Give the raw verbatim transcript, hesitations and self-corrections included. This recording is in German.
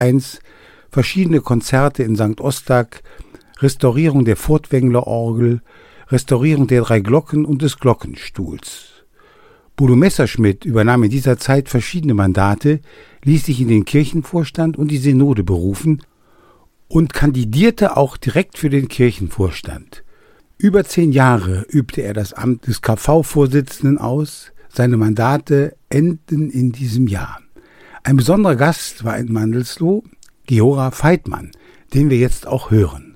eins verschiedene Konzerte in Sankt Ostag, Restaurierung der Furtwängler-Orgel, Restaurierung der drei Glocken und des Glockenstuhls. Bodo Messerschmidt übernahm in dieser Zeit verschiedene Mandate, ließ sich in den Kirchenvorstand und die Synode berufen und kandidierte auch direkt für den Kirchenvorstand. Über zehn Jahre übte er das Amt des K V-Vorsitzenden aus. Seine Mandate enden in diesem Jahr. Ein besonderer Gast war in Mandelsloh Georg Veithmann, den wir jetzt auch hören.